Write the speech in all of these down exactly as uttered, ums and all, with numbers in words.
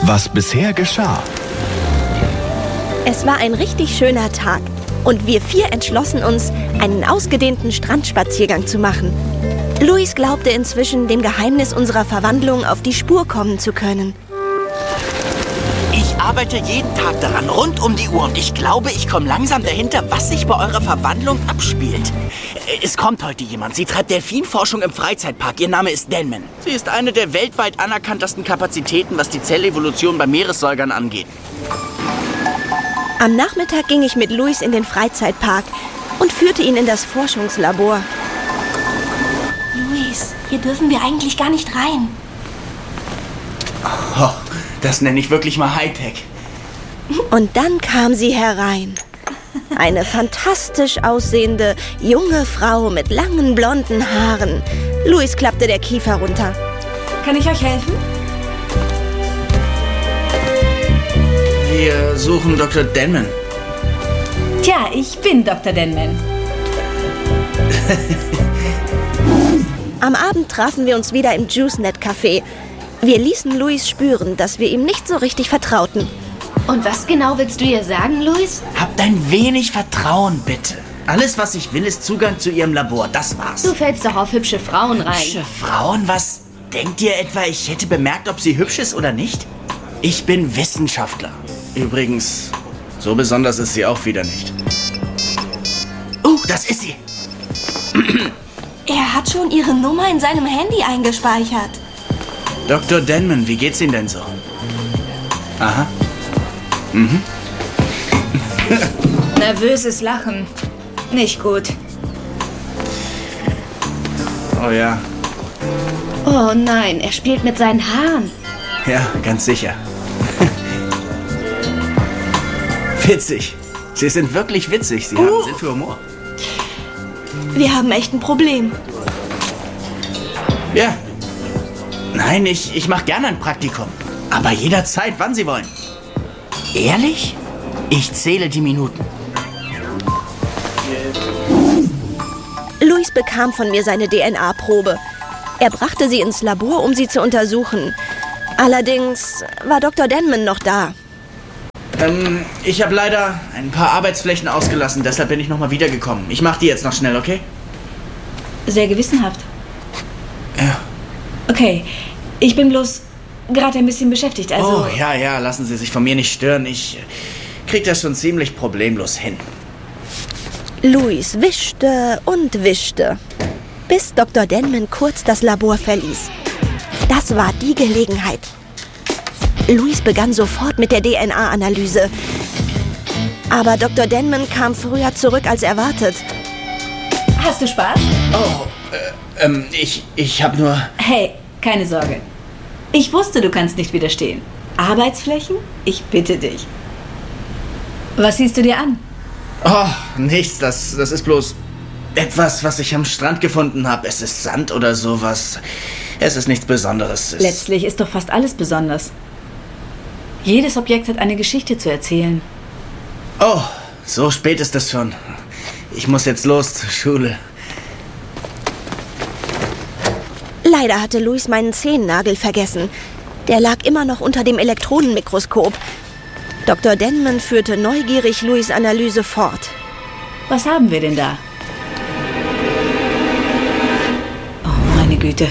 was bisher geschah. Es war ein richtig schöner Tag und wir vier entschlossen uns, einen ausgedehnten Strandspaziergang zu machen. Louis glaubte inzwischen, dem Geheimnis unserer Verwandlung auf die Spur kommen zu können. Ich arbeite jeden Tag daran, rund um die Uhr. Und ich glaube, ich komme langsam dahinter, was sich bei eurer Verwandlung abspielt. Es kommt heute jemand. Sie treibt Delfinforschung im Freizeitpark. Ihr Name ist Denman. Sie ist eine der weltweit anerkanntesten Kapazitäten, was die Zellevolution bei Meeressäugern angeht. Am Nachmittag ging ich mit Louis in den Freizeitpark und führte ihn in das Forschungslabor. Louis, hier dürfen wir eigentlich gar nicht rein. Oh, das nenne ich wirklich mal Hightech. Und dann kam sie herein. Eine fantastisch aussehende, junge Frau mit langen, blonden Haaren. Louis klappte der Kiefer runter. Kann ich euch helfen? Wir suchen Doktor Denman. Tja, ich bin Doktor Denman. Am Abend trafen wir uns wieder im JuiceNet-Café. Wir ließen Louis spüren, dass wir ihm nicht so richtig vertrauten. Und was genau willst du ihr sagen, Louis? Habt ein wenig Vertrauen, bitte. Alles, was ich will, ist Zugang zu ihrem Labor. Das war's. Du fällst doch auf hübsche Frauen rein. Hübsche Frauen? Was? Denkt ihr etwa, ich hätte bemerkt, ob sie hübsch ist oder nicht? Ich bin Wissenschaftler. Übrigens, so besonders ist sie auch wieder nicht. Oh, das ist sie. Er hat schon ihre Nummer in seinem Handy eingespeichert. Doktor Denman, wie geht's Ihnen denn so? Aha. Mhm. Nervöses Lachen. Nicht gut. Oh ja. Oh nein, er spielt mit seinen Haaren. Ja, ganz sicher. Witzig. Sie sind wirklich witzig. Sie uh. haben Sinn für Humor. Wir haben echt ein Problem. Ja. Nein, ich, ich mache gerne ein Praktikum. Aber jederzeit, wann Sie wollen. Ehrlich? Ich zähle die Minuten. Louis bekam von mir seine D N A-Probe. Er brachte sie ins Labor, um sie zu untersuchen. Allerdings war Doktor Denman noch da. Ähm, ich habe leider ein paar Arbeitsflächen ausgelassen, deshalb bin ich nochmal wiedergekommen. Ich mache die jetzt noch schnell, okay? Sehr gewissenhaft. Ja. Okay, ich bin bloß gerade ein bisschen beschäftigt, also... Oh, ja, ja, lassen Sie sich von mir nicht stören. Ich krieg das schon ziemlich problemlos hin. Louis wischte und wischte, bis Doktor Denman kurz das Labor verließ. Das war die Gelegenheit. Louis begann sofort mit der D N A-Analyse. Aber Doktor Denman kam früher zurück als erwartet. Hast du Spaß? Oh, äh, ähm, ich, ich hab nur... Hey, keine Sorge. Ich wusste, du kannst nicht widerstehen. Arbeitsflächen? Ich bitte dich. Was siehst du dir an? Oh, nichts. Das, das ist bloß etwas, was ich am Strand gefunden habe. Es ist Sand oder sowas. Es ist nichts Besonderes. Es Letztlich ist doch fast alles besonders. Jedes Objekt hat eine Geschichte zu erzählen. Oh, so spät ist es schon. Ich muss jetzt los zur Schule. Leider hatte Louis meinen Zehennagel vergessen. Der lag immer noch unter dem Elektronenmikroskop. Doktor Denman führte neugierig Louis' Analyse fort. Was haben wir denn da? Oh, meine Güte.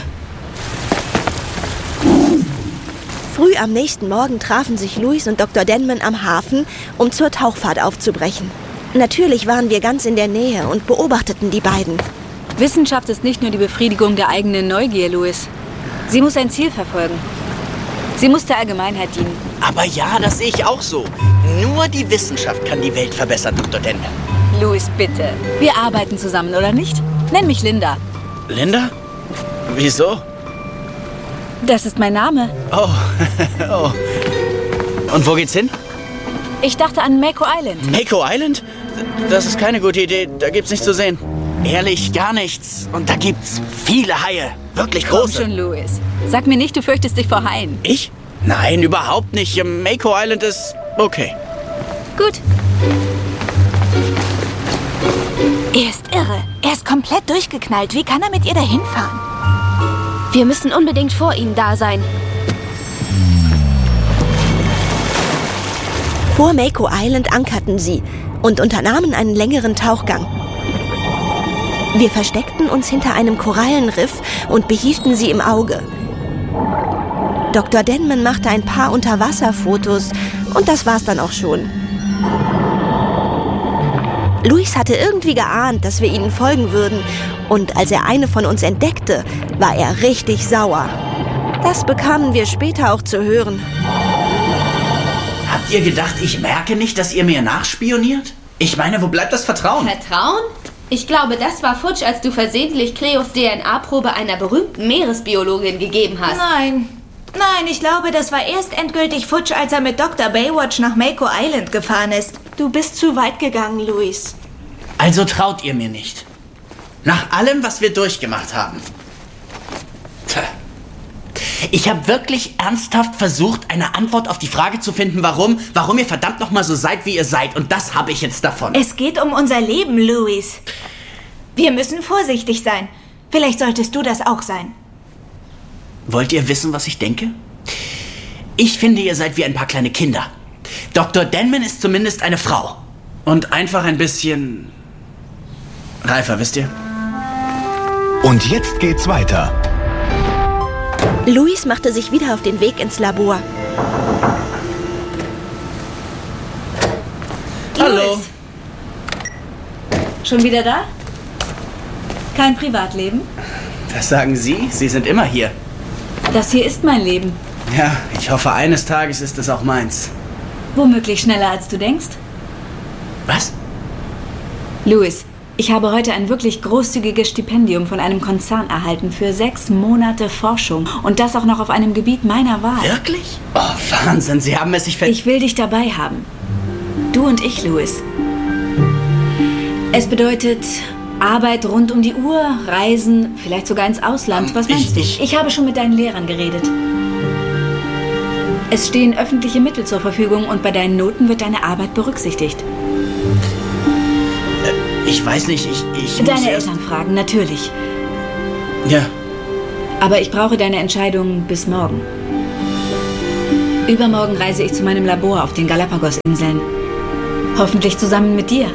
Früh am nächsten Morgen trafen sich Louis und Doktor Denman am Hafen, um zur Tauchfahrt aufzubrechen. Natürlich waren wir ganz in der Nähe und beobachteten die beiden. Wissenschaft ist nicht nur die Befriedigung der eigenen Neugier, Louis. Sie muss ein Ziel verfolgen. Sie muss der Allgemeinheit dienen. Aber ja, das sehe ich auch so. Nur die Wissenschaft kann die Welt verbessern, Doktor Denman. Louis, bitte. Wir arbeiten zusammen, oder nicht? Nenn mich Linda. Linda? Wieso? Das ist mein Name. Oh, oh. Und wo geht's hin? Ich dachte an Mako Island. Mako Island? Das ist keine gute Idee. Da gibt's nichts zu sehen. Ehrlich, gar nichts. Und da gibt's viele Haie. Wirklich große. Komm schon, Louis. Sag mir nicht, du fürchtest dich vor Haien. Ich? Nein, überhaupt nicht. Mako Island ist okay. Gut. Er ist irre. Er ist komplett durchgeknallt. Wie kann er mit ihr dahin fahren? Wir müssen unbedingt vor ihnen da sein. Vor Mako Island ankerten sie und unternahmen einen längeren Tauchgang. Wir versteckten uns hinter einem Korallenriff und behielten sie im Auge. Doktor Denman machte ein paar Unterwasserfotos und das war's dann auch schon. Louis hatte irgendwie geahnt, dass wir ihnen folgen würden, und als er eine von uns entdeckte, war er richtig sauer. Das bekamen wir später auch zu hören. Habt ihr gedacht, ich merke nicht, dass ihr mir nachspioniert? Ich meine, wo bleibt das Vertrauen? Vertrauen? Ich glaube, das war futsch, als du versehentlich Cleos D N A-Probe einer berühmten Meeresbiologin gegeben hast. Nein. Nein, ich glaube, das war erst endgültig futsch, als er mit Doktor Baywatch nach Mako Island gefahren ist. Du bist zu weit gegangen, Louis. Also traut ihr mir nicht. Nach allem, was wir durchgemacht haben. Tja. Ich habe wirklich ernsthaft versucht, eine Antwort auf die Frage zu finden, warum, warum ihr verdammt nochmal so seid, wie ihr seid. Und das habe ich jetzt davon. Es geht um unser Leben, Louis. Wir müssen vorsichtig sein. Vielleicht solltest du das auch sein. Wollt ihr wissen, was ich denke? Ich finde, ihr seid wie ein paar kleine Kinder. Doktor Denman ist zumindest eine Frau. Und einfach ein bisschen reifer, wisst ihr? Und jetzt geht's weiter. Louis machte sich wieder auf den Weg ins Labor. Hallo. Schon wieder da? Kein Privatleben? Was sagen Sie? Sie sind immer hier. Das hier ist mein Leben. Ja, ich hoffe, eines Tages ist es auch meins. Womöglich schneller, als du denkst. Was? Louis, ich habe heute ein wirklich großzügiges Stipendium von einem Konzern erhalten für sechs Monate Forschung. Und das auch noch auf einem Gebiet meiner Wahl. Wirklich? Oh, Wahnsinn, Sie haben es sich ver... Ich will dich dabei haben. Du und ich, Louis. Es bedeutet Arbeit rund um die Uhr, Reisen, vielleicht sogar ins Ausland. Was meinst ich, du? Ich, ich habe schon mit deinen Lehrern geredet. Es stehen öffentliche Mittel zur Verfügung und bei deinen Noten wird deine Arbeit berücksichtigt. Ich weiß nicht, ich... ich muss Deine erst... Eltern fragen, natürlich. Ja. Aber ich brauche deine Entscheidung bis morgen. Übermorgen reise ich zu meinem Labor auf den Galapagos-Inseln. Hoffentlich zusammen mit dir.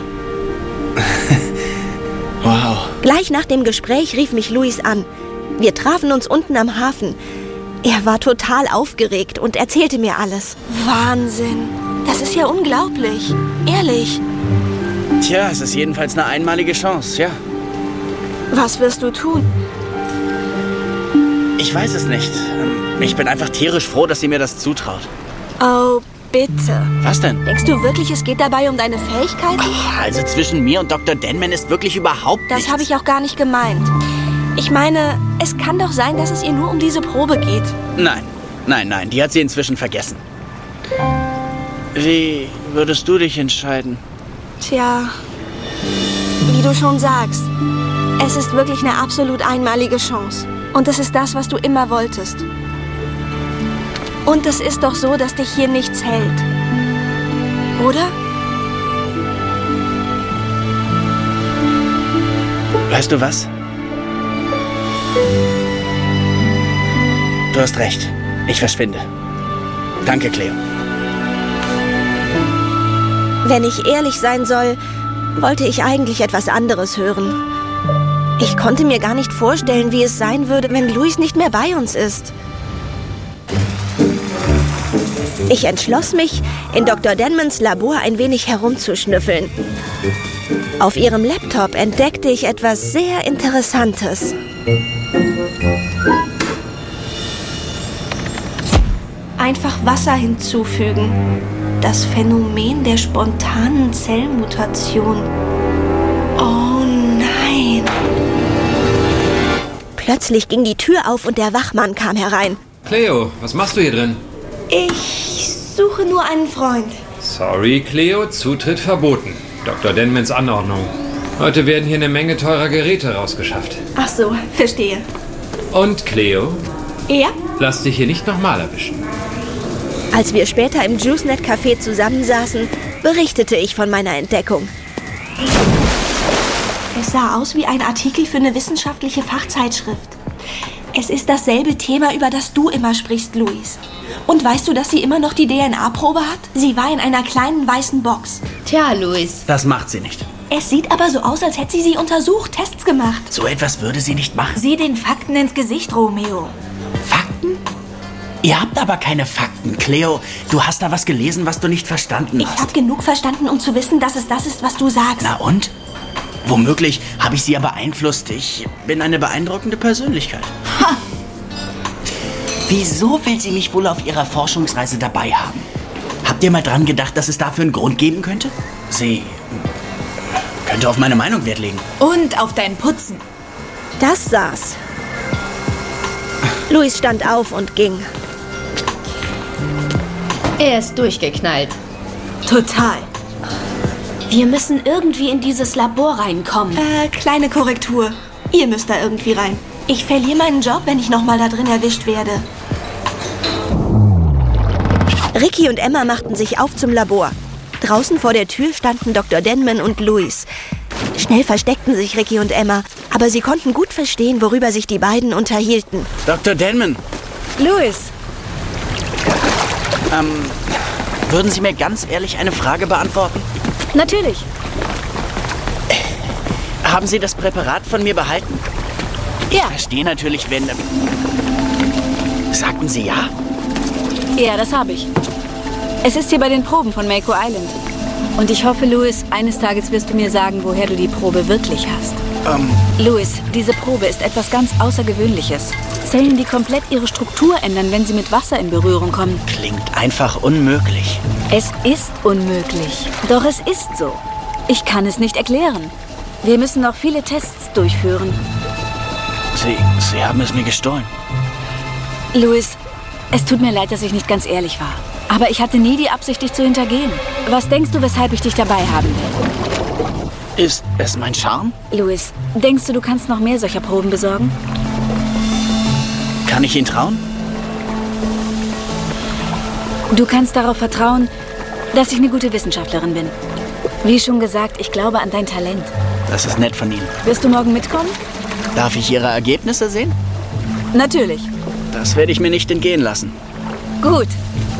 Wow. Gleich nach dem Gespräch rief mich Louis an. Wir trafen uns unten am Hafen. Er war total aufgeregt und erzählte mir alles. Wahnsinn. Das ist ja unglaublich. Ehrlich. Tja, es ist jedenfalls eine einmalige Chance, ja. Was wirst du tun? Ich weiß es nicht. Ich bin einfach tierisch froh, dass sie mir das zutraut. Oh, bitte. Was denn? Denkst du wirklich, es geht dabei um deine Fähigkeiten? Oh, also zwischen mir und Doktor Denman ist wirklich überhaupt nichts. Das habe ich auch gar nicht gemeint. Ich meine, es kann doch sein, dass es ihr nur um diese Probe geht. Nein, nein, nein, die hat sie inzwischen vergessen. Wie würdest du dich entscheiden? Tja, wie du schon sagst, es ist wirklich eine absolut einmalige Chance. Und es ist das, was du immer wolltest. Und es ist doch so, dass dich hier nichts hält. Oder? Weißt du was? Du hast recht. Ich verschwinde. Danke, Cleo. Wenn ich ehrlich sein soll, wollte ich eigentlich etwas anderes hören. Ich konnte mir gar nicht vorstellen, wie es sein würde, wenn Louis nicht mehr bei uns ist. Ich entschloss mich, in Doktor Denmans Labor ein wenig herumzuschnüffeln. Auf ihrem Laptop entdeckte ich etwas sehr Interessantes. Einfach Wasser hinzufügen. Das Phänomen der spontanen Zellmutation. Oh nein! Plötzlich ging die Tür auf und der Wachmann kam herein. Cleo, was machst du hier drin? Ich suche nur einen Freund. Sorry, Cleo, Zutritt verboten. Doktor Denmans Anordnung. Heute werden hier eine Menge teurer Geräte rausgeschafft. Ach so, verstehe. Und Cleo? Ja? Lass dich hier nicht nochmal erwischen. Als wir später im JuiceNet-Café zusammensaßen, berichtete ich von meiner Entdeckung. Es sah aus wie ein Artikel für eine wissenschaftliche Fachzeitschrift. Es ist dasselbe Thema, über das du immer sprichst, Louis. Und weißt du, dass sie immer noch die D N A-Probe hat? Sie war in einer kleinen weißen Box. Tja, Louis. Das macht sie nicht. Es sieht aber so aus, als hätte sie sie untersucht, Tests gemacht. So etwas würde sie nicht machen. Sieh den Fakten ins Gesicht, Romeo. Fakten? Ihr habt aber keine Fakten. Cleo, du hast da was gelesen, was du nicht verstanden Ich hast. habe genug verstanden, um zu wissen, dass es das ist, was du sagst. Na und? Womöglich habe ich sie ja beeinflusst. Ich bin eine beeindruckende Persönlichkeit. Ha! Wieso will sie mich wohl auf ihrer Forschungsreise dabei haben? Habt ihr mal dran gedacht, dass es dafür einen Grund geben könnte? Sie könnte auf meine Meinung Wert legen. Und auf dein Putzen. Das saß. Louis stand auf und ging. Er ist durchgeknallt. Total. Wir müssen irgendwie in dieses Labor reinkommen. Äh, kleine Korrektur. Ihr müsst da irgendwie rein. Ich verliere meinen Job, wenn ich nochmal da drin erwischt werde. Ricky und Emma machten sich auf zum Labor. Draußen vor der Tür standen Doktor Denman und Louis. Schnell versteckten sich Ricky und Emma, aber sie konnten gut verstehen, worüber sich die beiden unterhielten. Doktor Denman, Louis, ähm, würden Sie mir ganz ehrlich eine Frage beantworten? natürlich. Haben Sie das Präparat von mir behalten? Ja. Ich verstehe natürlich, wenn... Ähm, sagten Sie ja? Ja, das habe ich. Es ist hier bei den Proben von Mako Island. Und ich hoffe, Louis, eines Tages wirst du mir sagen, woher du die Probe wirklich hast. Ähm, Louis, diese Probe ist etwas ganz Außergewöhnliches. Zellen, die komplett ihre Struktur ändern, wenn sie mit Wasser in Berührung kommen. klingt einfach unmöglich. Es ist unmöglich. Doch es ist so. Ich kann es nicht erklären. Wir müssen noch viele Tests durchführen. Sie, Sie haben es mir gestohlen. Louis, es tut mir leid, dass ich nicht ganz ehrlich war. Aber ich hatte nie die Absicht, dich zu hintergehen. Was denkst du, weshalb ich dich dabei haben will? Ist es mein Charme? Louis, denkst du, du kannst noch mehr solcher Proben besorgen? Kann ich Ihnen trauen? Du kannst darauf vertrauen, dass ich eine gute Wissenschaftlerin bin. Wie schon gesagt, ich glaube an dein Talent. Das ist nett von Ihnen. Wirst du morgen mitkommen? Darf ich Ihre Ergebnisse sehen? Natürlich. Das werde ich mir nicht entgehen lassen. Gut.